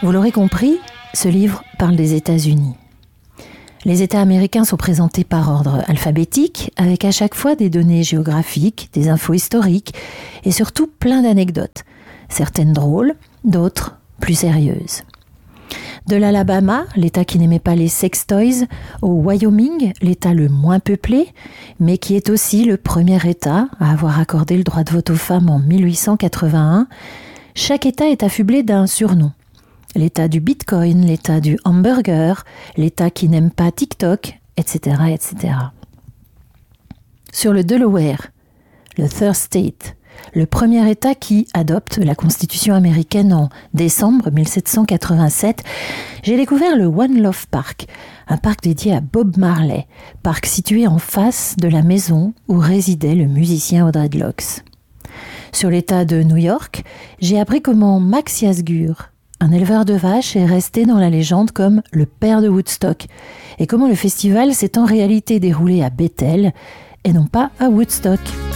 Vous l'aurez compris, ce livre parle des États-Unis. Les États américains sont présentés par ordre alphabétique, avec à chaque fois des données géographiques, des infos historiques et surtout plein d'anecdotes, certaines drôles, d'autres plus sérieuses. De l'Alabama, l'État qui n'aimait pas les sex toys, au Wyoming, l'État le moins peuplé, mais qui est aussi le premier État à avoir accordé le droit de vote aux femmes en 1881, chaque État est affublé d'un surnom. L'État du Bitcoin, l'État du hamburger, l'État qui n'aime pas TikTok, etc., etc. Sur le Delaware, le Third State, le premier État qui adopte la Constitution américaine en décembre 1787, j'ai découvert le One Love Park, un parc dédié à Bob Marley, parc situé en face de la maison où résidait le musicien aux dreadlocks. Sur l'État de New York, j'ai appris comment Max Yasgur, un éleveur de vaches, est resté dans la légende comme le père de Woodstock, et comment le festival s'est en réalité déroulé à Bethel et non pas à Woodstock.